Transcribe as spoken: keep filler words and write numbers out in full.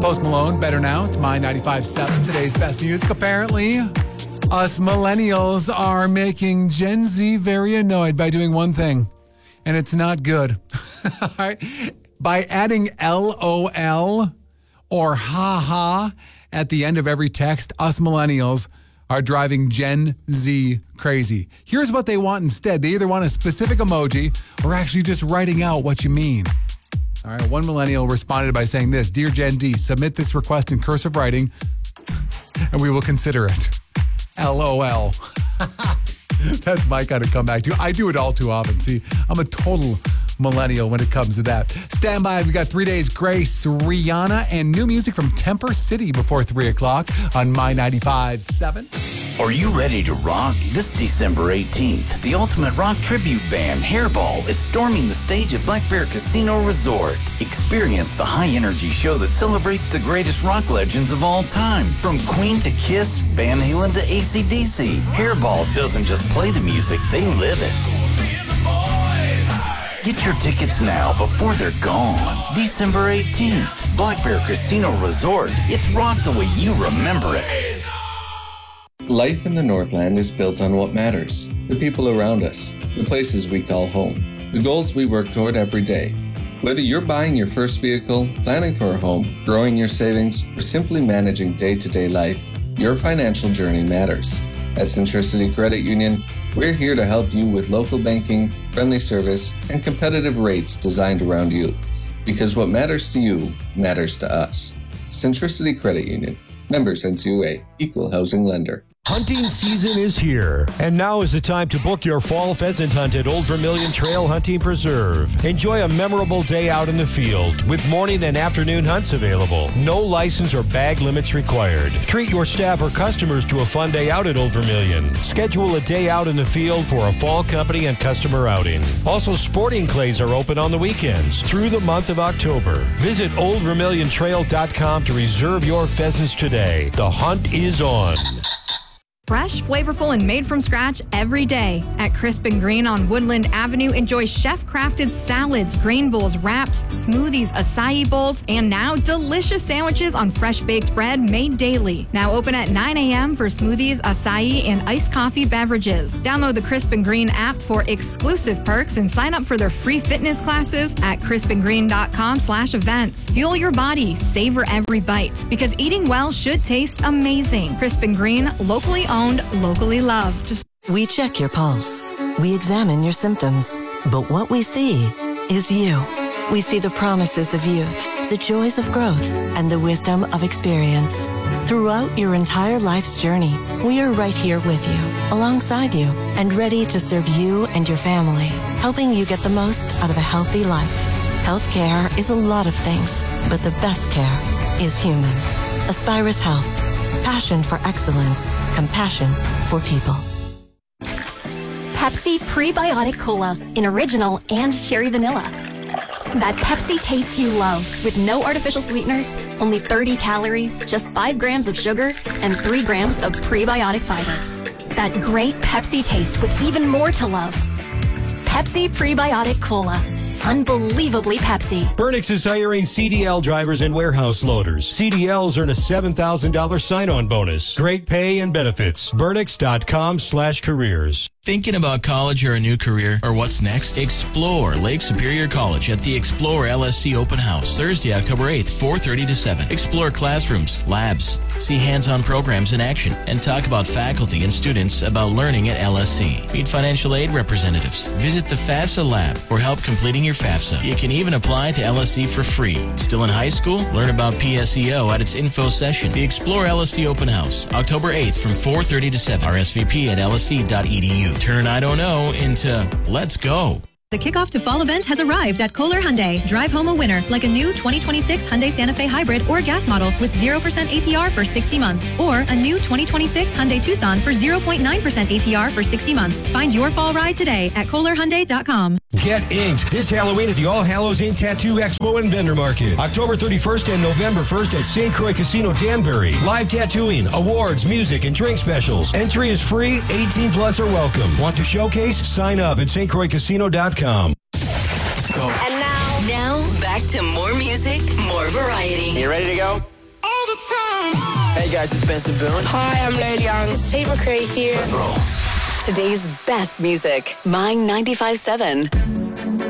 Post Malone, Better Now. It's My ninety-five point seven, today's best music. Apparently, us millennials are making Gen Z very annoyed by doing one thing, and it's not good. All right? By adding L O L or ha ha at the end of every text, us millennials are driving Gen Z crazy. Here's what they want instead. They either want a specific emoji or actually just writing out what you mean. All right, one millennial responded by saying this: Dear Gen D, submit this request in cursive writing and we will consider it. L O L. That's my kind of comeback too. I do it all too often. See, I'm a total millennial when it comes to that. Stand by. We got Three Days Grace, Rihanna, and new music from Temper City before three o'clock on My ninety-five point seven. Are you ready to rock? This December eighteenth, the ultimate rock tribute band, Hairball, is storming the stage at Black Bear Casino Resort. Experience the high-energy show that celebrates the greatest rock legends of all time. From Queen to Kiss, Van Halen to A C D C, Hairball doesn't just play the music, they live it. Get your tickets now before they're gone. December eighteenth, Black Bear Casino Resort. It's rock the way you remember it. Life in the Northland is built on what matters, the people around us, the places we call home, the goals we work toward every day. Whether you're buying your first vehicle, planning for a home, growing your savings, or simply managing day-to-day life, your financial journey matters. At Centricity Credit Union, we're here to help you with local banking, friendly service, and competitive rates designed around you. Because what matters to you matters to us. Centricity Credit Union. Members N C U A. Equal housing lender. Hunting season is here, and now is the time to book your fall pheasant hunt at Old Vermilion Trail Hunting Preserve. Enjoy a memorable day out in the field with morning and afternoon hunts available. No license or bag limits required. Treat your staff or customers to a fun day out at Old Vermilion. Schedule a day out in the field for a fall company and customer outing. Also, sporting clays are open on the weekends through the month of October. Visit old vermilion trail dot com to reserve your pheasants today. The hunt is on. Fresh, flavorful, and made from scratch every day. At Crisp and Green on Woodland Avenue, enjoy chef-crafted salads, grain bowls, wraps, smoothies, acai bowls, and now delicious sandwiches on fresh-baked bread made daily. Now open at nine a.m. for smoothies, acai, and iced coffee beverages. Download the Crisp and Green app for exclusive perks and sign up for their free fitness classes at crisp and green dot com slash events. Fuel your body, savor every bite, because eating well should taste amazing. Crisp and Green, locally owned, locally loved. We check your pulse. We examine your symptoms. But what we see is you. We see the promises of youth, the joys of growth, and the wisdom of experience. Throughout your entire life's journey, we are right here with you, alongside you, and ready to serve you and your family, helping you get the most out of a healthy life. Healthcare is a lot of things, but the best care is human. Aspirus Health. Passion for excellence. Compassion for people. Pepsi Prebiotic Cola in original and cherry vanilla. That Pepsi taste you love with no artificial sweeteners, only thirty calories, just five grams of sugar, and three grams of prebiotic fiber. That great Pepsi taste with even more to love. Pepsi Prebiotic Cola. Unbelievably Pepsi. Burnix is hiring C D L drivers and warehouse loaders. C D Ls earn a seven thousand dollars sign-on bonus. Great pay and benefits. Burnix dot com slash careers. Thinking about college or a new career or what's next? Explore Lake Superior College at the Explore L S C Open House, Thursday, October eighth, four thirty to seven. Explore classrooms, labs, see hands-on programs in action, and talk about faculty and students about learning at L S C. Meet financial aid representatives. Visit the FAFSA lab for help completing your FAFSA. You can even apply to L S C for free. Still in high school? Learn about P S E O at its info session. The Explore L S C Open House, October eighth from four thirty to seven. R S V P at L S C dot E D U. Turn I don't know into let's go. The kickoff to fall event has arrived at Kohler Hyundai. Drive home a winner, like a new twenty twenty-six Hyundai Santa Fe Hybrid or gas model with zero percent A P R for sixty months. Or a new twenty twenty-six Hyundai Tucson for zero point nine percent A P R for sixty months. Find your fall ride today at Kohler Hyundai dot com. Get inked this Halloween at the All Hallows Ink Tattoo Expo and Vendor Market. October thirty-first and November first at Saint Croix Casino Danbury. Live tattooing, awards, music, and drink specials. Entry is free. eighteen plus are welcome. Want to showcase? Sign up at Saint Croix Casino dot com. Let's go. And now, now back to more music, more Variety. You ready to go? All the time. Hey guys, it's Benson Boone. Hi, I'm Lil Young. It's Tate McRae here. Let's roll. Today's best music. Mine ninety-five point seven.